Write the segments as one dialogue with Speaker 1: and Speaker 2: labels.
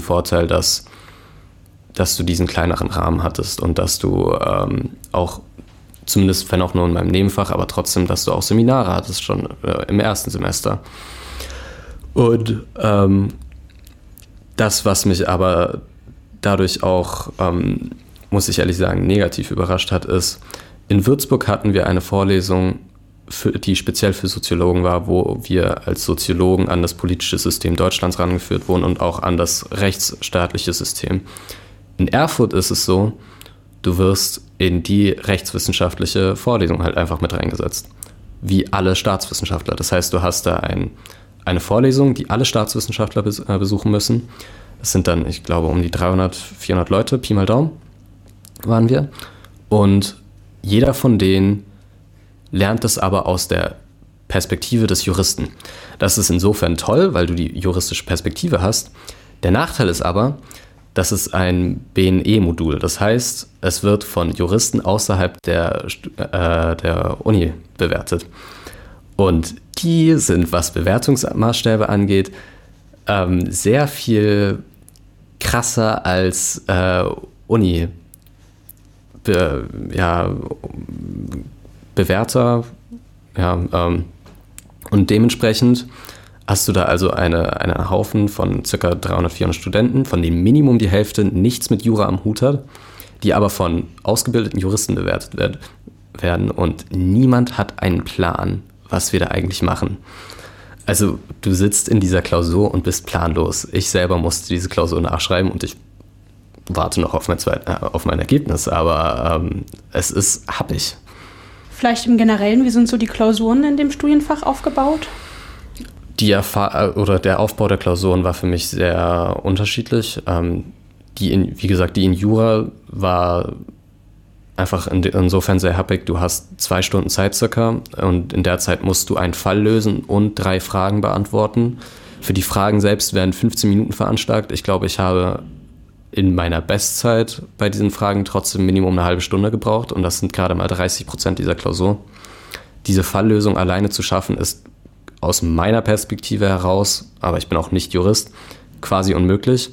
Speaker 1: großen Vorteil, dass du diesen kleineren Rahmen hattest und dass du auch, zumindest wenn auch nur in meinem Nebenfach, aber trotzdem, dass du auch Seminare hattest schon im ersten Semester. Und das, was mich aber dadurch auch, muss ich ehrlich sagen, negativ überrascht hat, ist, in Würzburg hatten wir eine Vorlesung, die speziell für Soziologen war, wo wir als Soziologen an das politische System Deutschlands rangeführt wurden und auch an das rechtsstaatliche System. In Erfurt ist es so, du wirst in die rechtswissenschaftliche Vorlesung halt einfach mit reingesetzt, wie alle Staatswissenschaftler. Das heißt, du hast da eine Vorlesung, die alle Staatswissenschaftler besuchen müssen. Das sind dann, ich glaube, um die 300, 400 Leute, Pi mal Daumen, waren wir. Und jeder von denen lernt es aber aus der Perspektive des Juristen. Das ist insofern toll, weil du die juristische Perspektive hast. Der Nachteil ist aber, das ist ein BNE-Modul. Das heißt, es wird von Juristen außerhalb der Uni bewertet. Und die sind, was Bewertungsmaßstäbe angeht, sehr viel krasser als Bewerter. Und dementsprechend hast du da also einen Haufen von ca. 300, 400 Studenten, von denen Minimum die Hälfte nichts mit Jura am Hut hat, die aber von ausgebildeten Juristen bewertet werden und niemand hat einen Plan, was wir da eigentlich machen. Also du sitzt in dieser Klausur und bist planlos. Ich selber musste diese Klausur nachschreiben und ich warte noch auf mein Ergebnis, aber es ist happig.
Speaker 2: Vielleicht im Generellen, wie sind so die Klausuren in dem Studienfach aufgebaut? Der Aufbau der Klausuren war für mich sehr unterschiedlich. Die in Jura war einfach insofern sehr happig. Du hast 2 Stunden Zeit circa und in der Zeit musst du einen Fall lösen und 3 Fragen beantworten. Für die Fragen selbst werden 15 Minuten veranschlagt. Ich glaube, ich habe in meiner Bestzeit bei diesen Fragen trotzdem Minimum eine halbe Stunde gebraucht und das sind gerade mal 30% dieser Klausur. Diese Falllösung alleine zu schaffen, ist aus meiner Perspektive heraus, aber ich bin auch nicht Jurist, quasi unmöglich.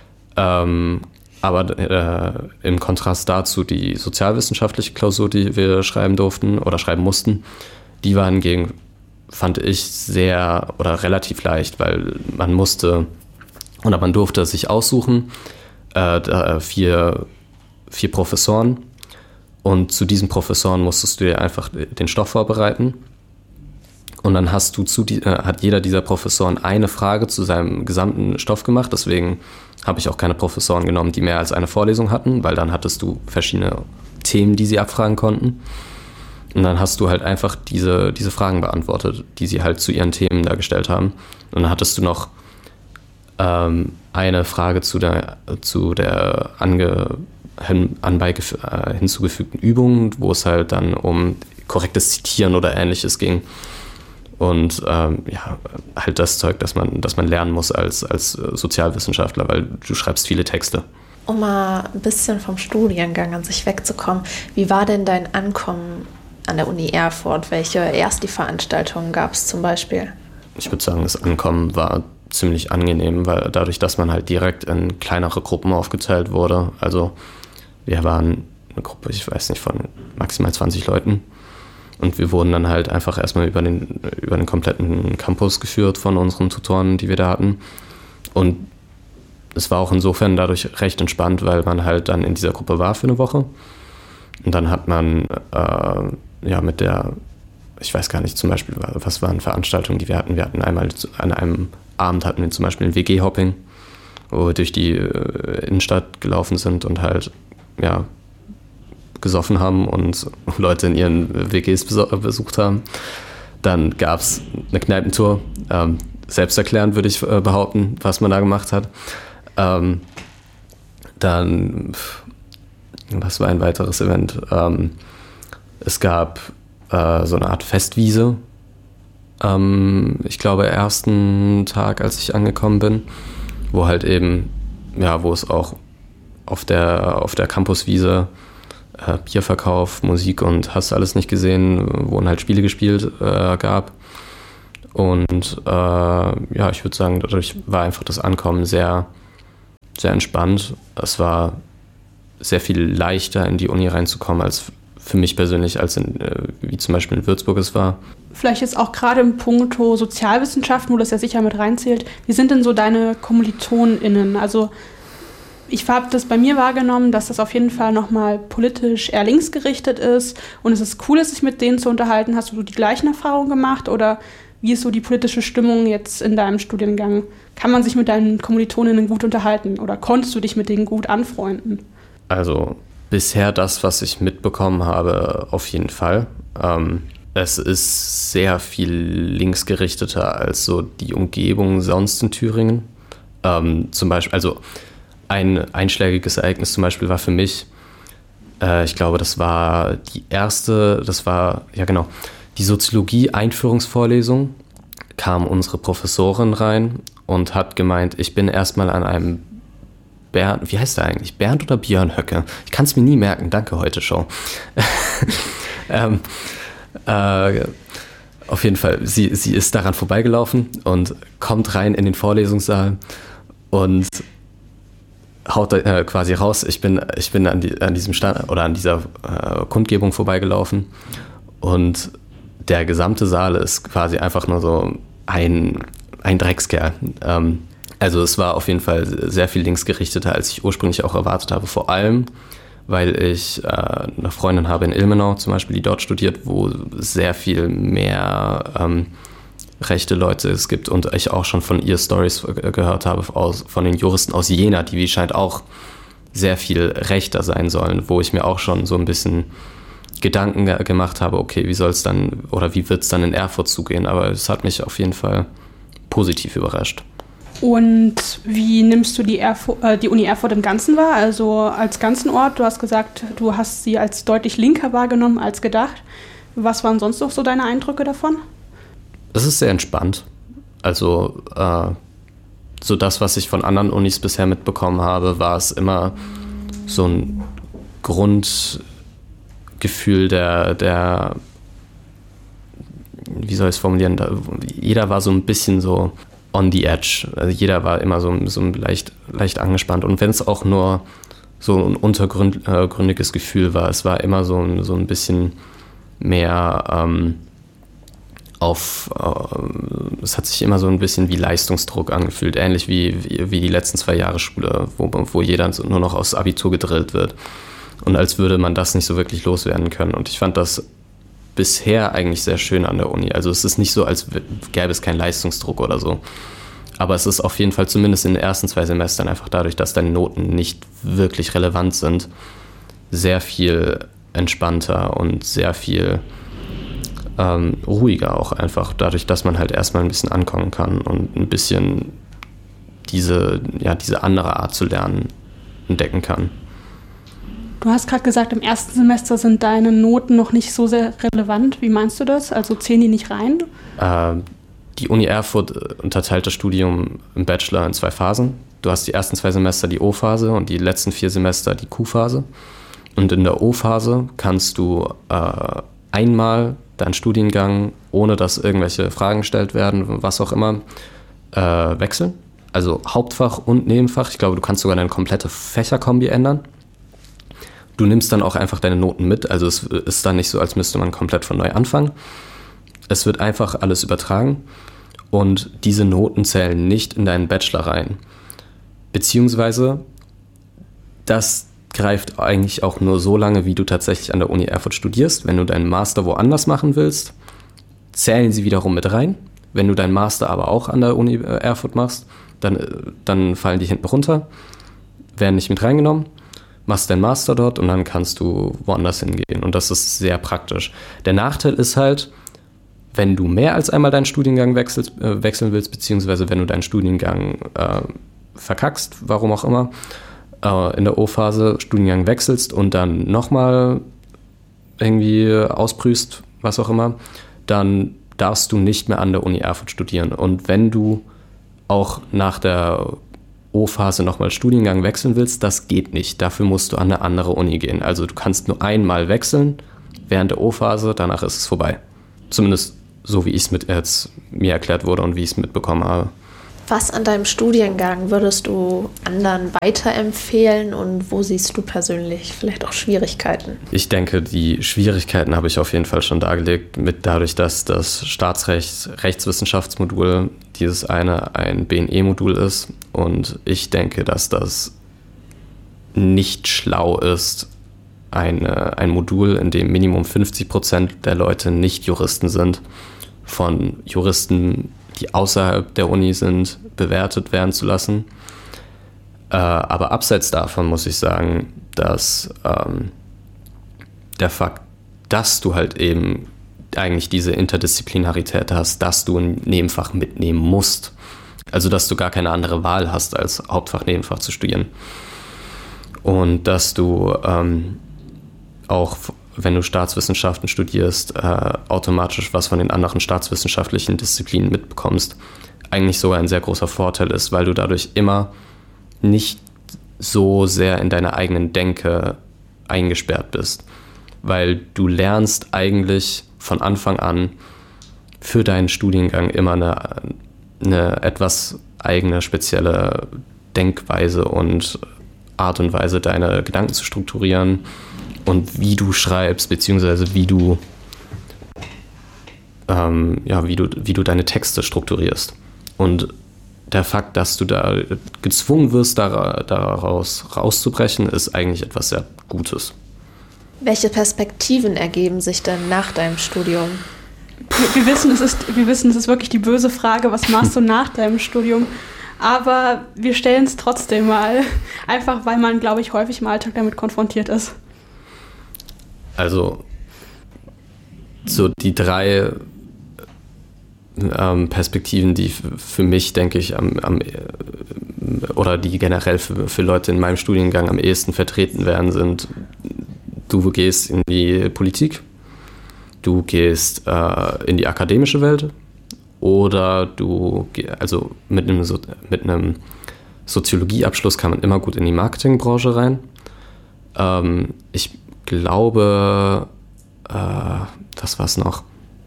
Speaker 2: Aber im Kontrast dazu die sozialwissenschaftliche Klausur, die wir schreiben durften oder schreiben mussten, die war hingegen, fand ich, sehr oder relativ leicht, weil man durfte sich aussuchen, 4 Professoren und zu diesen Professoren musstest du dir einfach den Stoff vorbereiten. Und dann hat jeder dieser Professoren eine Frage zu seinem gesamten Stoff gemacht. Deswegen habe ich auch keine Professoren genommen, die mehr als eine Vorlesung hatten, weil dann hattest du verschiedene Themen, die sie abfragen konnten. Und dann hast du halt einfach diese Fragen beantwortet, die sie halt zu ihren Themen da gestellt haben. Und dann hattest du noch eine Frage zu der anbei hinzugefügten Übung, wo es halt dann um korrektes Zitieren oder Ähnliches ging. Und halt das Zeug, das man lernen muss als Sozialwissenschaftler, weil du schreibst viele Texte.
Speaker 3: Um mal ein bisschen vom Studiengang an sich wegzukommen, wie war denn dein Ankommen an der Uni Erfurt? Welche Ersti-Veranstaltungen gab es zum Beispiel?
Speaker 1: Ich würde sagen, das Ankommen war ziemlich angenehm, weil dadurch, dass man halt direkt in kleinere Gruppen aufgeteilt wurde. Also wir waren eine Gruppe, ich weiß nicht, von maximal 20 Leuten. Und wir wurden dann halt einfach erstmal über den kompletten Campus geführt von unseren Tutoren, die wir da hatten. Und es war auch insofern dadurch recht entspannt, weil man halt dann in dieser Gruppe war für eine Woche. Und dann hat man mit der, ich weiß gar nicht zum Beispiel, was waren Veranstaltungen, die wir hatten. Wir hatten einmal an einem Abend hatten wir zum Beispiel ein WG-Hopping, wo wir durch die Innenstadt gelaufen sind und halt, gesoffen haben und Leute in ihren WGs besucht haben. Dann gab es eine Kneipentour. Selbsterklärend würde ich behaupten, was man da gemacht hat. Dann, was war ein weiteres Event? Es gab so eine Art Festwiese. Ich glaube, ersten Tag, als ich angekommen bin, wo halt eben, wo es auch auf der Campuswiese Bierverkauf, Musik und hast alles nicht gesehen, wurden halt Spiele gespielt gab. Und ich würde sagen, dadurch war einfach das Ankommen sehr sehr entspannt. Es war sehr viel leichter, in die Uni reinzukommen, als für mich persönlich, als wie zum Beispiel in Würzburg es war.
Speaker 4: Vielleicht jetzt auch gerade im Punkto Sozialwissenschaften, wo das ja sicher mit reinzählt. Wie sind denn so deine KommilitonInnen? Also ich habe das bei mir wahrgenommen, dass das auf jeden Fall nochmal politisch eher linksgerichtet ist und es ist cool, sich mit denen zu unterhalten. Hast du die gleichen Erfahrungen gemacht oder wie ist so die politische Stimmung jetzt in deinem Studiengang? Kann man sich mit deinen KommilitonInnen gut unterhalten oder konntest du dich mit denen gut anfreunden?
Speaker 1: Also bisher das, was ich mitbekommen habe, auf jeden Fall. Es ist sehr viel linksgerichteter als so die Umgebung sonst in Thüringen. Zum Beispiel, also ein einschlägiges Ereignis zum Beispiel war für mich, ich glaube, das war die Soziologie-Einführungsvorlesung, kam unsere Professorin rein und hat gemeint, ich bin erstmal an einem Bernd, wie heißt der eigentlich? Bernd oder Björn Höcke? Ich kann es mir nie merken, danke heute Show. Auf jeden Fall, sie ist daran vorbeigelaufen und kommt rein in den Vorlesungssaal und haut quasi raus, ich bin an diesem Stand oder an dieser Kundgebung vorbeigelaufen und der gesamte Saal ist quasi einfach nur so ein Dreckskerl. Also es war auf jeden Fall sehr viel linksgerichteter, als ich ursprünglich auch erwartet habe. Vor allem, weil ich eine Freundin habe in Ilmenau zum Beispiel, die dort studiert, wo sehr viel mehr rechte Leute es gibt und ich auch schon von ihr Stories gehört habe von den Juristen aus Jena, die wie scheint auch sehr viel rechter sein sollen, wo ich mir auch schon so ein bisschen Gedanken gemacht habe, okay, wie soll es dann oder wie wird es dann in Erfurt zugehen, aber es hat mich auf jeden Fall positiv überrascht.
Speaker 4: Und wie nimmst du die Uni Erfurt im Ganzen wahr, also als ganzen Ort? Du hast gesagt, du hast sie als deutlich linker wahrgenommen als gedacht. Was waren sonst noch so deine Eindrücke davon?
Speaker 1: Es ist sehr entspannt. Also so das, was ich von anderen Unis bisher mitbekommen habe, war es immer so ein Grundgefühl der wie soll ich es formulieren, jeder war so ein bisschen so on the edge. Also jeder war immer so leicht angespannt. Und wenn es auch nur so ein untergründiges Gefühl war, es war immer so ein bisschen mehr es hat sich immer so ein bisschen wie Leistungsdruck angefühlt, ähnlich wie die letzten 2 Jahre Schule, wo jeder nur noch aufs Abitur gedrillt wird. Und als würde man das nicht so wirklich loswerden können. Und ich fand das bisher eigentlich sehr schön an der Uni. Also es ist nicht so, als gäbe es keinen Leistungsdruck oder so. Aber es ist auf jeden Fall zumindest in den ersten 2 Semestern einfach dadurch, dass deine Noten nicht wirklich relevant sind, sehr viel entspannter und sehr viel ruhiger auch einfach. Dadurch, dass man halt erstmal ein bisschen ankommen kann und ein bisschen diese andere Art zu lernen entdecken kann.
Speaker 4: Du hast gerade gesagt, im ersten Semester sind deine Noten noch nicht so sehr relevant. Wie meinst du das? Also zählen die nicht rein?
Speaker 1: Die Uni Erfurt unterteilt das Studium im Bachelor in 2 Phasen. Du hast die ersten 2 Semester die O-Phase und die letzten 4 Semester die Q-Phase. Und in der O-Phase kannst du einmal deinen Studiengang, ohne dass irgendwelche Fragen gestellt werden, was auch immer, wechseln. Also Hauptfach und Nebenfach. Ich glaube, du kannst sogar deine komplette Fächerkombi ändern. Du nimmst dann auch einfach deine Noten mit. Also es ist dann nicht so, als müsste man komplett von neu anfangen. Es wird einfach alles übertragen und diese Noten zählen nicht in deinen Bachelor rein. Beziehungsweise das greift eigentlich auch nur so lange, wie du tatsächlich an der Uni Erfurt studierst. Wenn du deinen Master woanders machen willst, zählen sie wiederum mit rein. Wenn du deinen Master aber auch an der Uni Erfurt machst, dann fallen die hinten runter, werden nicht mit reingenommen, machst deinen Master dort und dann kannst du woanders hingehen. Und das ist sehr praktisch. Der Nachteil ist halt, wenn du mehr als einmal deinen Studiengang wechseln willst, beziehungsweise wenn du deinen Studiengang verkackst, warum auch immer, in der O-Phase Studiengang wechselst und dann nochmal irgendwie ausprüfst, was auch immer, dann darfst du nicht mehr an der Uni Erfurt studieren. Und wenn du auch nach der O-Phase nochmal Studiengang wechseln willst, das geht nicht. Dafür musst du an eine andere Uni gehen. Also du kannst nur einmal wechseln während der O-Phase, danach ist es vorbei. Zumindest so, wie es mir erklärt wurde und wie ich es mitbekommen habe.
Speaker 3: Was an deinem Studiengang würdest du anderen weiterempfehlen und wo siehst du persönlich vielleicht auch Schwierigkeiten?
Speaker 1: Ich denke, die Schwierigkeiten habe ich auf jeden Fall schon dargelegt, dadurch, dass das Rechtswissenschaftsmodul dieses ein BNE-Modul ist. Und ich denke, dass das nicht schlau ist, ein Modul, in dem Minimum 50% der Leute nicht Juristen sind, von Juristen, die außerhalb der Uni sind, bewertet werden zu lassen. Aber abseits davon muss ich sagen, dass der Fakt, dass du halt eben eigentlich diese Interdisziplinarität hast, dass du ein Nebenfach mitnehmen musst, also dass du gar keine andere Wahl hast, als Hauptfach Nebenfach zu studieren. Und dass du auch, wenn du Staatswissenschaften studierst, automatisch was von den anderen staatswissenschaftlichen Disziplinen mitbekommst, eigentlich sogar ein sehr großer Vorteil ist, weil du dadurch immer nicht so sehr in deiner eigenen Denke eingesperrt bist. Weil du lernst eigentlich von Anfang an für deinen Studiengang immer eine etwas eigene, spezielle Denkweise und Art und Weise, deine Gedanken zu strukturieren und wie du schreibst, beziehungsweise wie du deine Texte strukturierst. Und der Fakt, dass du da gezwungen wirst, daraus rauszubrechen, ist eigentlich etwas sehr Gutes.
Speaker 3: Welche Perspektiven ergeben sich denn nach deinem Studium?
Speaker 4: Wir wissen, es ist wirklich die böse Frage, was machst du nach deinem Studium? Aber wir stellen es trotzdem mal, einfach weil man, glaube ich, häufig im Alltag damit konfrontiert ist.
Speaker 1: Also so die 3 Perspektiven, die für mich, denke ich, oder die generell für Leute in meinem Studiengang am ehesten vertreten werden, sind: Du gehst in die Politik, du gehst in die akademische Welt, oder also mit einem Soziologieabschluss kann man immer gut in die Marketingbranche rein. Ich glaube, das war's noch.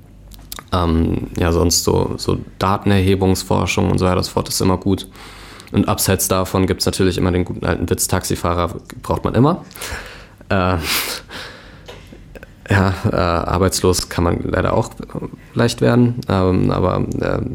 Speaker 1: Sonst so Datenerhebungsforschung und so weiter, das fort ist immer gut. Und abseits davon gibt es natürlich immer den guten alten Witz: Taxifahrer braucht man immer. Arbeitslos kann man leider auch leicht werden, aber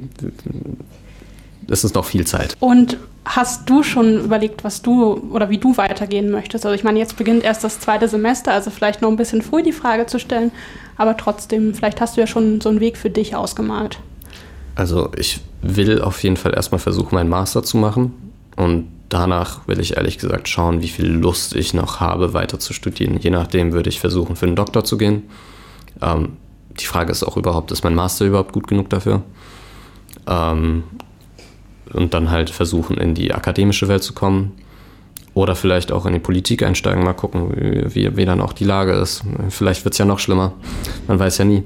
Speaker 1: es ist noch viel Zeit.
Speaker 4: Und hast du schon überlegt, wie du weitergehen möchtest? Also ich meine, jetzt beginnt erst das 2. Semester, also vielleicht noch ein bisschen früh die Frage zu stellen, aber trotzdem, vielleicht hast du ja schon so einen Weg für dich ausgemalt.
Speaker 1: Also ich will auf jeden Fall erstmal versuchen, meinen Master zu machen, und danach will ich ehrlich gesagt schauen, wie viel Lust ich noch habe, weiter zu studieren. Je nachdem würde ich versuchen, für einen Doktor zu gehen. Die Frage ist auch überhaupt, ist mein Master überhaupt gut genug dafür? Und dann halt versuchen, in die akademische Welt zu kommen. Oder vielleicht auch in die Politik einsteigen, mal gucken, wie dann auch die Lage ist. Vielleicht wird es ja noch schlimmer. Man weiß ja nie.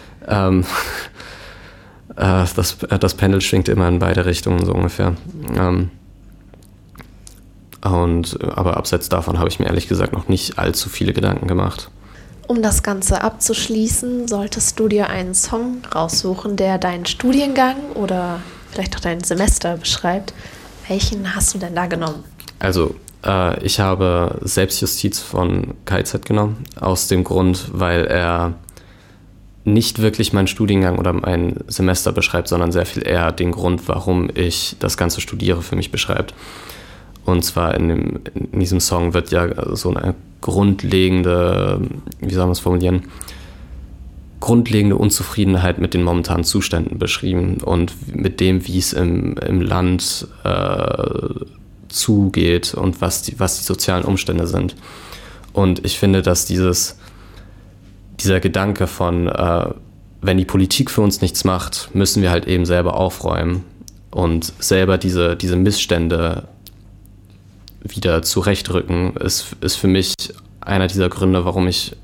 Speaker 1: Das Pendel schwingt immer in beide Richtungen, so ungefähr. Aber abseits davon habe ich mir ehrlich gesagt noch nicht allzu viele Gedanken gemacht.
Speaker 3: Um das Ganze abzuschließen, solltest du dir einen Song raussuchen, der deinen Studiengang oder vielleicht auch dein Semester beschreibt. Welchen hast du denn da genommen?
Speaker 1: Also, ich habe Selbstjustiz von KZ genommen, aus dem Grund, weil er nicht wirklich meinen Studiengang oder mein Semester beschreibt, sondern sehr viel eher den Grund, warum ich das Ganze studiere, für mich beschreibt. Und zwar in diesem Song wird ja so eine grundlegende, wie soll man es formulieren, grundlegende Unzufriedenheit mit den momentanen Zuständen beschrieben und mit dem, wie es im Land zugeht und was die sozialen Umstände sind. Und ich finde, dass dieser Gedanke von, wenn die Politik für uns nichts macht, müssen wir halt eben selber aufräumen und selber diese Missstände wieder zurechtrücken, ist für mich einer dieser Gründe, warum ich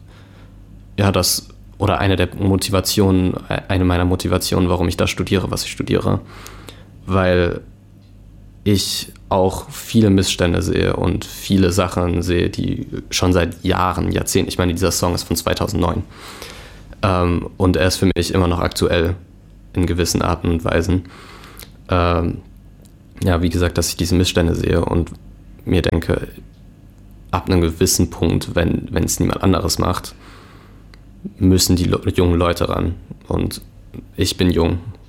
Speaker 1: eine meiner Motivationen, warum ich das studiere, was ich studiere. Weil ich auch viele Missstände sehe und viele Sachen sehe, die schon seit Jahren, Jahrzehnten, ich meine, dieser Song ist von 2009, und er ist für mich immer noch aktuell in gewissen Arten und Weisen. ja, wie gesagt, dass ich diese Missstände sehe und mir denke, ab einem gewissen Punkt, wenn es niemand anderes macht, müssen die jungen Leute ran. Und ich bin jung